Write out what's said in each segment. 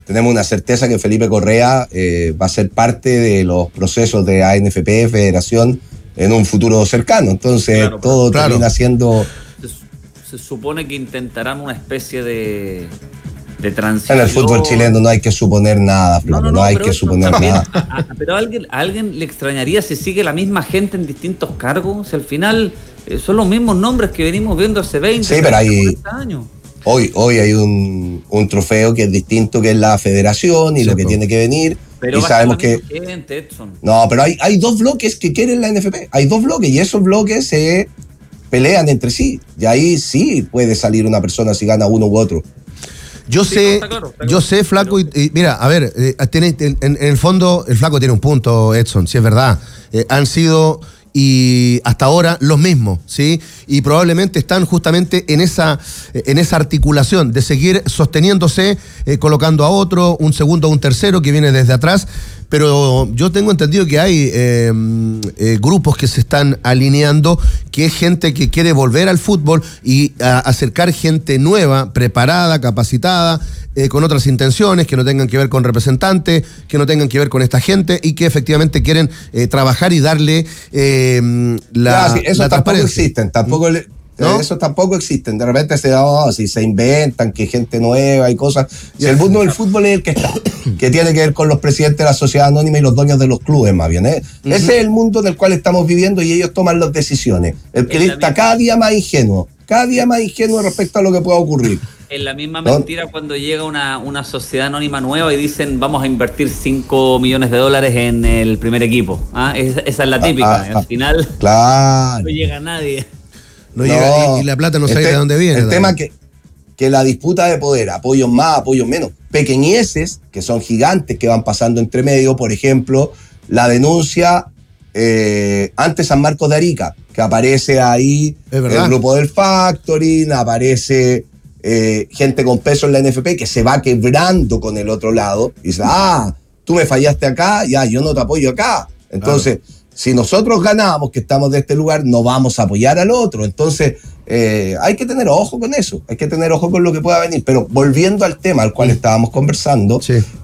tenemos una certeza que Felipe Correa va a ser parte de los procesos de ANFP, Federación, en un futuro cercano. Entonces, todo termina siendo... Se supone que intentarán una especie de transición. En el fútbol chileno no hay que suponer nada, Flavio, no hay que suponer nada. Pero a alguien le extrañaría si sigue la misma gente en distintos cargos. Si al final son los mismos nombres que venimos viendo hace 20, sí, pero 40 años. Hoy hay un trofeo que es distinto, que es la federación y lo que tiene que venir. Pero y sabemos que... gente, Edson. No, pero hay dos bloques que quieren la NFP. Hay dos bloques y esos bloques se pelean entre sí. Y ahí sí puede salir una persona si gana uno u otro. Yo sé, Flaco, y mira, a ver, en el fondo el Flaco tiene un punto, Edson, si es verdad. Han sido y hasta ahora los mismos, ¿sí? Y probablemente están justamente en esa articulación de seguir sosteniéndose, colocando a otro, un segundo o un tercero que viene desde atrás. Pero yo tengo entendido que hay grupos que se están alineando, que es gente que quiere volver al fútbol y acercar gente nueva, preparada, capacitada, con otras intenciones, que no tengan que ver con representantes, que no tengan que ver con esta gente y que efectivamente quieren trabajar y darle eso tampoco existen, ¿no? Eso tampoco existen. De repente si se inventan que gente nueva y cosas. Si el mundo del fútbol es el que está, que tiene que ver con los presidentes de la sociedad anónima y los dueños de los clubes, más bien. Ese es el mundo del cual estamos viviendo y ellos toman las decisiones. El que está cada día más ingenuo respecto a lo que pueda ocurrir. Es la misma mentira cuando llega una sociedad anónima nueva y dicen vamos a invertir $5 millones en el primer equipo. Esa es la típica. Al final no llega nadie. No llega, y la plata no sabe de dónde viene. El tema que la disputa de poder, apoyos más, apoyos menos, pequeñeces, que son gigantes que van pasando entre medio, por ejemplo, la denuncia ante San Marcos de Arica, que aparece ahí el grupo del Factoring, aparece gente con peso en la NFP que se va quebrando con el otro lado y dice, tú me fallaste acá, ya, yo no te apoyo acá. Entonces, si nosotros ganamos, que estamos de este lugar, no vamos a apoyar al otro. Entonces, hay que tener ojo con eso, hay que tener ojo con lo que pueda venir. Pero volviendo al tema al cual estábamos conversando,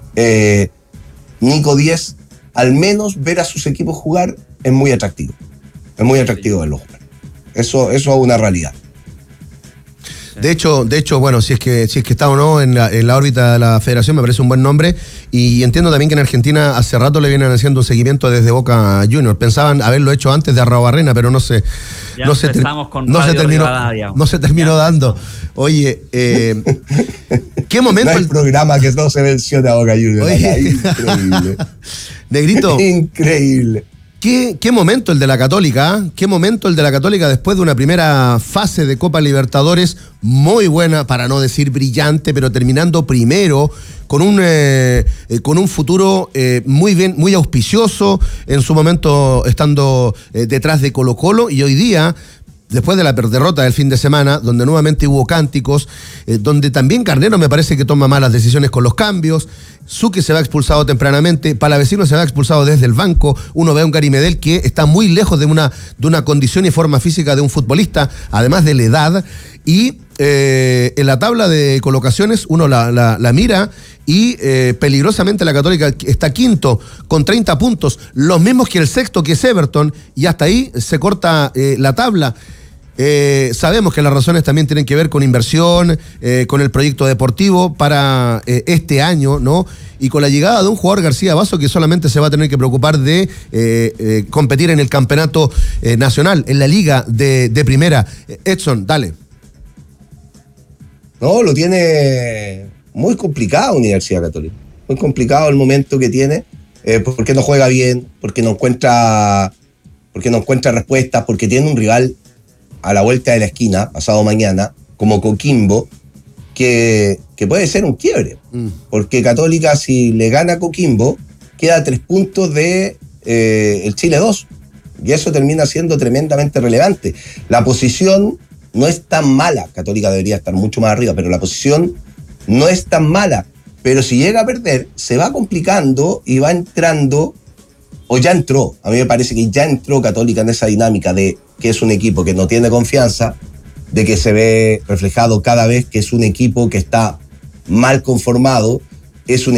Nico Díez, al menos ver a sus equipos jugar es muy atractivo. Es muy atractivo verlo jugar. Eso es una realidad. De hecho, bueno, si es que está o no en la órbita de la federación, me parece un buen nombre. Y entiendo también que en Argentina hace rato le vienen haciendo un seguimiento desde Boca Juniors. Pensaban haberlo hecho antes de Arrobarrena, pero no se terminó dando. Oye, ¿qué momento? No hay programa que no se mencione a Boca Juniors. Increíble. Negrito. Increíble. ¿Qué momento el de la Católica? ¿Qué momento el de la Católica después de una primera fase de Copa Libertadores muy buena, para no decir brillante, pero terminando primero con un futuro muy bien, muy auspicioso, en su momento estando detrás de Colo-Colo, y hoy día, después de la derrota del fin de semana, donde nuevamente hubo cánticos, donde también Carnero me parece que toma malas decisiones con los cambios, Suque se va expulsado tempranamente, Palavecino se va expulsado desde el banco, uno ve a un Gary Medel que está muy lejos de una condición y forma física de un futbolista, además de la edad, y en la tabla de colocaciones uno la mira y peligrosamente la Católica está quinto con 30 puntos, los mismos que el sexto, que es Everton, y hasta ahí se corta la tabla. Sabemos que las razones también tienen que ver con inversión, con el proyecto deportivo para este año, ¿no? Y con la llegada de un jugador, García Basso, que solamente se va a tener que preocupar de competir en el campeonato nacional, en la liga de primera. Edson, dale. No, lo tiene muy complicado Universidad Católica. Muy complicado el momento que tiene, porque no juega bien, porque no encuentra respuestas, porque tiene un rival a la vuelta de la esquina, pasado mañana, como Coquimbo, que puede ser un quiebre. Porque Católica, si le gana a Coquimbo, queda a 3 puntos de el Chile 2. Y eso termina siendo tremendamente relevante. La posición no es tan mala. Católica debería estar mucho más arriba, pero la posición no es tan mala. Pero si llega a perder, se va complicando y va entrando, o ya entró. A mí me parece que ya entró Católica en esa dinámica de que es un equipo que no tiene confianza, de que se ve reflejado cada vez que es un equipo que está mal conformado, es un